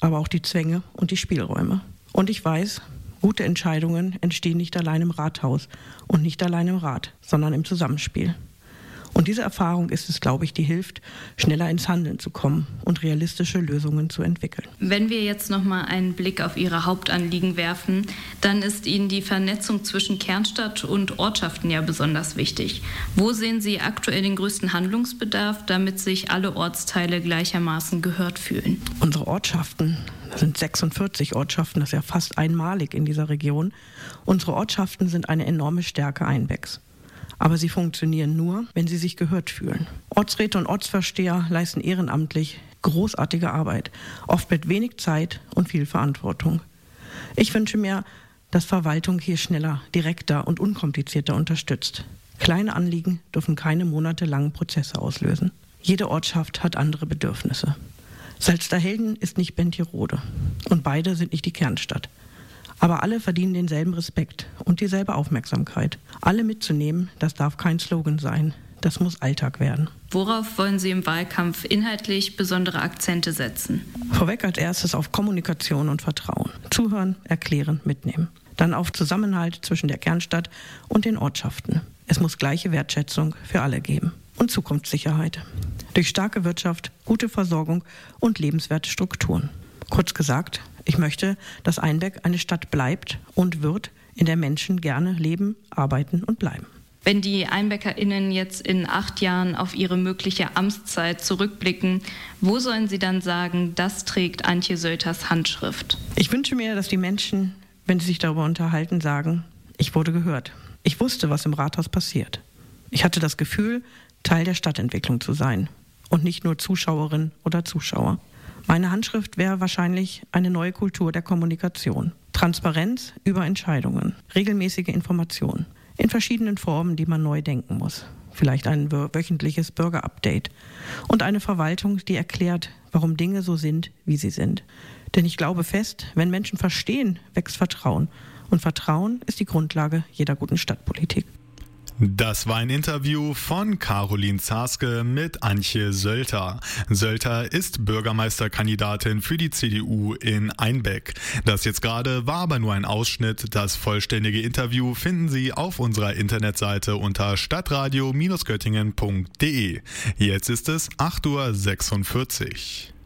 aber auch die Zwänge und die Spielräume. Und ich weiß, gute Entscheidungen entstehen nicht allein im Rathaus und nicht allein im Rat, sondern im Zusammenspiel. Und diese Erfahrung ist es, glaube ich, die hilft, schneller ins Handeln zu kommen und realistische Lösungen zu entwickeln. Wenn wir jetzt nochmal einen Blick auf Ihre Hauptanliegen werfen, dann ist Ihnen die Vernetzung zwischen Kernstadt und Ortschaften ja besonders wichtig. Wo sehen Sie aktuell den größten Handlungsbedarf, damit sich alle Ortsteile gleichermaßen gehört fühlen? Unsere Ortschaften, das sind 46 Ortschaften, das ist ja fast einmalig in dieser Region. Unsere Ortschaften sind eine enorme Stärke Einbecks. Aber sie funktionieren nur, wenn sie sich gehört fühlen. Ortsräte und Ortsvorsteher leisten ehrenamtlich großartige Arbeit, oft mit wenig Zeit und viel Verantwortung. Ich wünsche mir, dass Verwaltung hier schneller, direkter und unkomplizierter unterstützt. Kleine Anliegen dürfen keine monatelangen Prozesse auslösen. Jede Ortschaft hat andere Bedürfnisse. Salzderhelden ist nicht Bentjerode und beide sind nicht die Kernstadt. Aber alle verdienen denselben Respekt und dieselbe Aufmerksamkeit. Alle mitzunehmen, das darf kein Slogan sein. Das muss Alltag werden. Worauf wollen Sie im Wahlkampf inhaltlich besondere Akzente setzen? Vorweg als erstes auf Kommunikation und Vertrauen. Zuhören, erklären, mitnehmen. Dann auf Zusammenhalt zwischen der Kernstadt und den Ortschaften. Es muss gleiche Wertschätzung für alle geben. Und Zukunftssicherheit. Durch starke Wirtschaft, gute Versorgung und lebenswerte Strukturen. Kurz gesagt, ich möchte, dass Einbeck eine Stadt bleibt und wird, in der Menschen gerne leben, arbeiten und bleiben. Wenn die EinbeckerInnen jetzt in 8 Jahren auf ihre mögliche Amtszeit zurückblicken, wo sollen sie dann sagen, das trägt Antje Sölters Handschrift? Ich wünsche mir, dass die Menschen, wenn sie sich darüber unterhalten, sagen, ich wurde gehört. Ich wusste, was im Rathaus passiert. Ich hatte das Gefühl, Teil der Stadtentwicklung zu sein und nicht nur Zuschauerin oder Zuschauer. Meine Handschrift wäre wahrscheinlich eine neue Kultur der Kommunikation. Transparenz über Entscheidungen, regelmäßige Informationen in verschiedenen Formen, die man neu denken muss. Vielleicht ein wöchentliches Bürgerupdate und eine Verwaltung, die erklärt, warum Dinge so sind, wie sie sind. Denn ich glaube fest, wenn Menschen verstehen, wächst Vertrauen. Und Vertrauen ist die Grundlage jeder guten Stadtpolitik. Das war ein Interview von Caroline Zaske mit Antje Sölter. Sölter ist Bürgermeisterkandidatin für die CDU in Einbeck. Das jetzt gerade war aber nur ein Ausschnitt. Das vollständige Interview finden Sie auf unserer Internetseite unter stadtradio-göttingen.de. Jetzt ist es 8:46 Uhr.